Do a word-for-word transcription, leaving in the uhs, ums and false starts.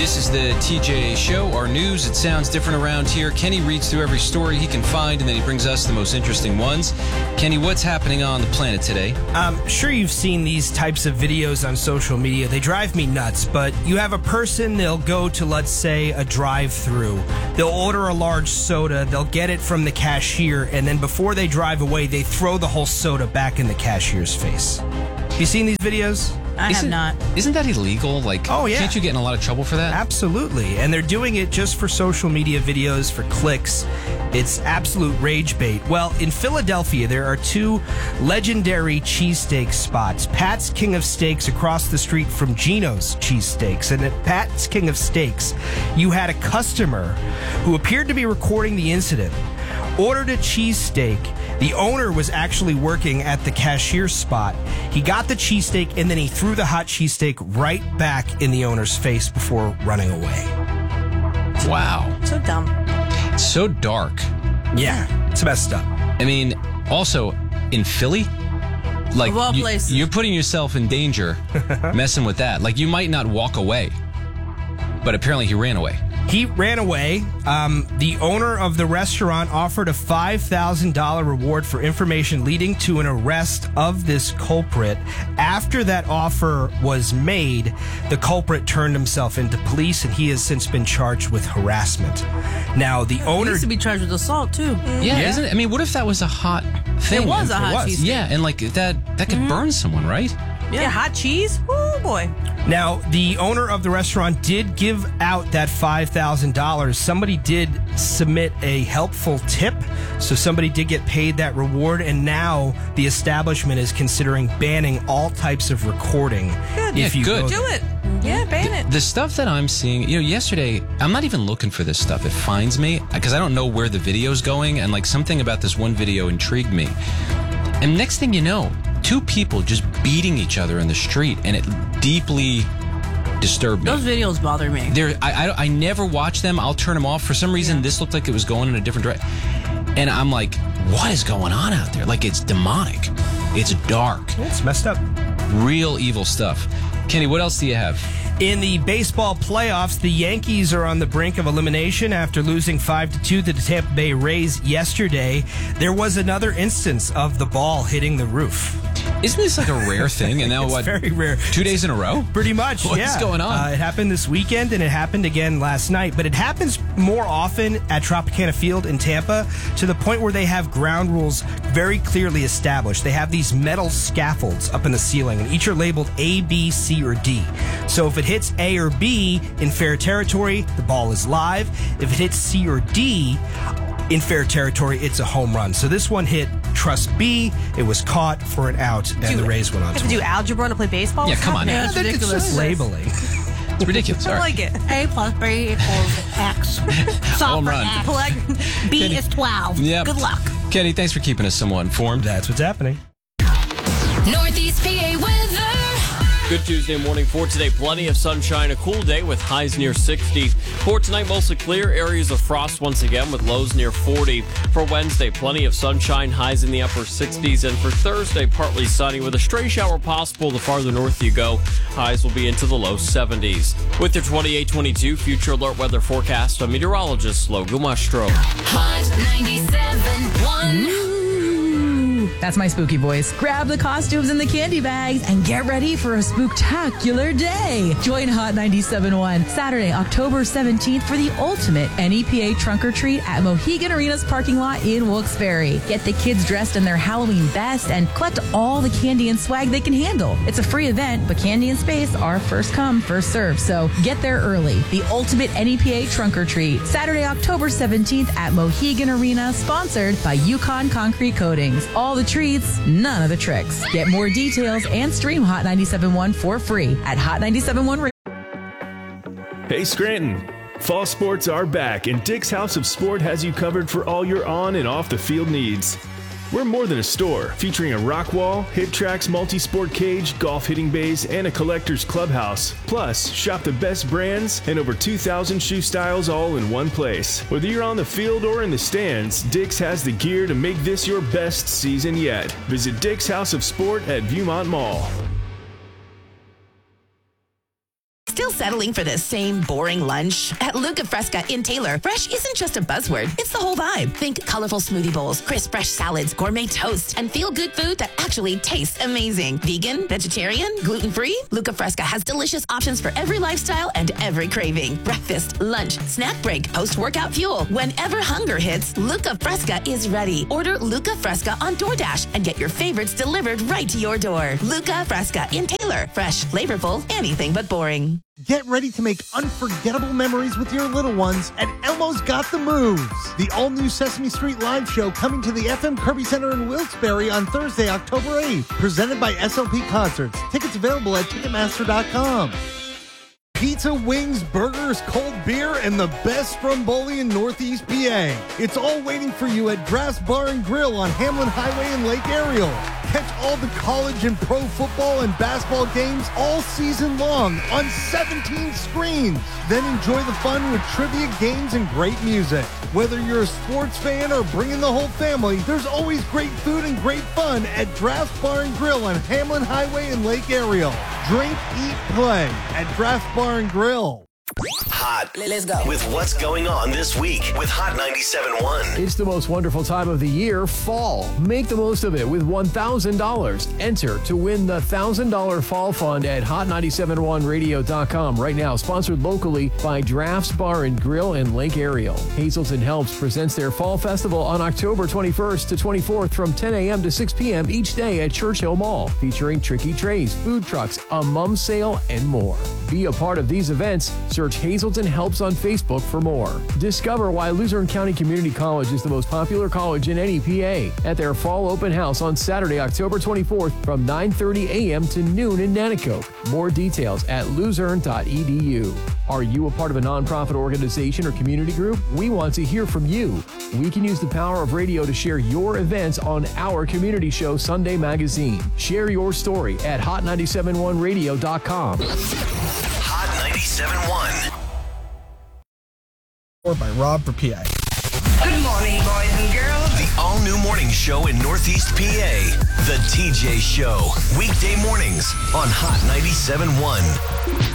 This is the T J Show, our news. It sounds different around here. Kenny reads through every story he can find, and then he brings us the most interesting ones. Kenny, what's happening on the planet today? I'm sure you've seen these types of videos on social media. They drive me nuts, but you have a person, they'll go to, let's say, a drive-thru. They'll order a large soda, they'll get it from the cashier, and then before they drive away, they throw the whole soda back in the cashier's face. Have you seen these videos? I isn't, have not. Isn't that illegal? Like, oh, yeah. Can't you get in a lot of trouble for that? Absolutely. And they're doing it just for social media videos, for clicks. It's absolute rage bait. Well, in Philadelphia, there are two legendary cheesesteak spots. Pat's King of Steaks across the street from Geno's Cheesesteaks. And at Pat's King of Steaks, you had a customer who appeared to be recording the incident, ordered a cheesesteak. The owner was actually working at the cashier spot. He got the cheesesteak, and then he threw the hot cheesesteak right back in the owner's face before running away. Wow. So dumb. It's so dark. Yeah, it's messed up. I mean, also, in Philly, like, Of all you, places. you're putting yourself in danger messing with that. Like, you might not walk away, but apparently he ran away. He ran away. Um, the owner of the restaurant offered a five thousand dollars reward for information leading to an arrest of this culprit. After that offer was made, the culprit turned himself into police, and he has since been charged with harassment. Now, the He owner... used to be charged with assault, too. Yeah, Yeah. isn't it? I mean, what if that was a hot thing? It was a It hot was. cheese. Yeah, and like that that could Mm-hmm. burn someone, right? Yeah, hot cheese? Oh, boy. Now, the owner of the restaurant did give out that five thousand dollars. Somebody did submit a helpful tip, so somebody did get paid that reward, and now the establishment is considering banning all types of recording. Good. If Yeah, you good. go Do it. Yeah, ban it. The stuff that I'm seeing, you know, yesterday, I'm not even looking for this stuff. It finds me because I don't know where the video's going, and like something about this one video intrigued me. And next thing you know, two people just beating each other in the street, and it deeply disturbed me. Those videos bother me. There, I, I, I never watch them. I'll turn them off. For some reason, Yeah. this looked like it was going in a different direction. And I'm like, what is going on out there? Like, it's demonic. It's dark. It's messed up. Real evil stuff. Kenny, what else do you have? In the baseball playoffs, the Yankees are on the brink of elimination after losing five to two to the Tampa Bay Rays yesterday. There was another instance of the ball hitting the roof. Isn't this like a rare thing? And now It's what? very rare. Two days in a row? Pretty much, What's yeah. going on? Uh, it happened this weekend, and it happened again last night. But it happens more often at Tropicana Field in Tampa, to the point where they have ground rules very clearly established. They have these metal scaffolds up in the ceiling, and each are labeled A, B, C, or D. So if it hits A or B in fair territory, the ball is live. If it hits C or D in fair territory, it's a home run. So this one hit Trust B. It was caught for an out, and Do- the Rays went on Have to to do win. algebra to play baseball? Yeah, come on now. Yeah, it's It's ridiculous. just labeling. It's ridiculous. I All right. like it. A plus B equals X. Home Solve for run. X. Like, B Kenny. is twelve. Yep. Good luck. Kenny, thanks for keeping us somewhat informed. That's what's happening. Northeast P A weather. Good Tuesday morning for today. Plenty of sunshine, a cool day with highs near sixty. For tonight, mostly clear. Areas of frost once again with lows near forty. For Wednesday, plenty of sunshine, highs in the upper sixties. And for Thursday, partly sunny with a stray shower possible the farther north you go. Highs will be into the low seventies. With your twenty-eight twenty-two future alert weather forecast, I'm meteorologist Logan Mastro. Hot ninety-seven point one. That's my spooky voice. Grab the costumes and the candy bags and get ready for a spooktacular day. Join Hot ninety-seven point one Saturday, October seventeenth for the ultimate N E P A trunk or treat at Mohegan Arena's parking lot in Wilkes-Barre. Get the kids dressed in their Halloween best and collect all the candy and swag they can handle. It's a free event, but candy and space are first come, first serve. So get there early. The ultimate N E P A trunk or treat, Saturday, October seventeenth at Mohegan Arena, sponsored by Yukon Concrete Coatings. All the treats, none of the tricks. Get more details and stream Hot ninety-seven point one for free at Hot ninety-seven point one. Hey Scranton, fall sports are back, and Dick's House of Sport has you covered for all your on and off the field needs. We're more than a store, featuring a rock wall, hit tracks, multi-sport cage, golf hitting bays, and a collector's clubhouse. Plus, shop the best brands and over two thousand shoe styles all in one place. Whether you're on the field or in the stands, Dick's has the gear to make this your best season yet. Visit Dick's House of Sport at Viewmont Mall. Still settling for the same boring lunch? At Luca Fresca in Taylor, fresh isn't just a buzzword, it's the whole vibe. Think colorful smoothie bowls, crisp fresh salads, gourmet toast, and feel-good food that actually tastes amazing. Vegan, vegetarian, gluten-free? Luca Fresca has delicious options for every lifestyle and every craving. Breakfast, lunch, snack break, post-workout fuel. Whenever hunger hits, Luca Fresca is ready. Order Luca Fresca on DoorDash and get your favorites delivered right to your door. Luca Fresca in Taylor. Fresh, flavorful, anything but boring. Get ready to make unforgettable memories with your little ones at Elmo's Got the Moves, the all-new Sesame Street live show coming to the F M Kirby Center in Wilkes-Barre on Thursday, October eighth. Presented by S L P Concerts. Tickets available at Ticketmaster dot com. Pizza, wings, burgers, cold beer, and the best Stromboli in Northeast P A. It's all waiting for you at Drafts Bar and Grill on Hamlin Highway in Lake Ariel. Catch all the college and pro football and basketball games all season long on seventeen screens. Then enjoy the fun with trivia, games, and great music. Whether you're a sports fan or bringing the whole family, there's always great food and great fun at Drafts Bar and Grill on Hamlin Highway in Lake Ariel. Drink, eat, play at Drafts Bar and Grill. Hot. Let's go. With what's going on this week with Hot ninety-seven point one. It's the most wonderful time of the year, fall. Make the most of it with one thousand dollars. Enter to win the one thousand dollars Fall Fund at hot ninety-seven point one radio dot com right now. Sponsored locally by Drafts Bar and Grill in Lake Ariel. Hazelton Helps presents their Fall Festival on October twenty-first to twenty-fourth from ten a.m. to six p.m. each day at Churchill Mall, featuring tricky trays, food trucks, a mum sale, and more. Be a part of these events. Search Hazelton Helps on Facebook for more. Discover why Luzerne County Community College is the most popular college in any P A at their Fall Open House on Saturday, October twenty-fourth from nine thirty a.m. to noon in Nanticoke. More details at luzerne dot e d u. Are you a part of a nonprofit organization or community group? We want to hear from you. We can use the power of radio to share your events on our community show, Sunday Magazine. Share your story at hot ninety-seven point one radio dot com. Hot ninety-seven point one. Or by Rob for P A. Good morning, boys and girls. The all-new morning show in Northeast P A. The T J Show. Weekday mornings on Hot ninety-seven point one.